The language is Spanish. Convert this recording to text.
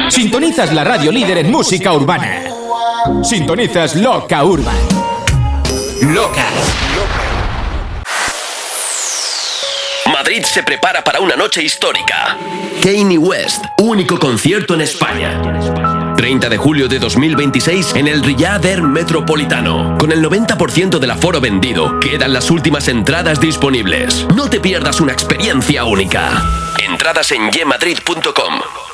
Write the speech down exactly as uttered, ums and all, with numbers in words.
Sintonizas la radio líder en música urbana. Sintonizas Loca Urban. Loca. Madrid se prepara para una noche histórica. Kanye West, único concierto en España. treinta de julio de dos mil veintiséis en el Riyadh Air Metropolitano. Con el noventa por ciento del aforo vendido, quedan las últimas entradas disponibles. No te pierdas una experiencia única. Entradas en ye madrid punto com.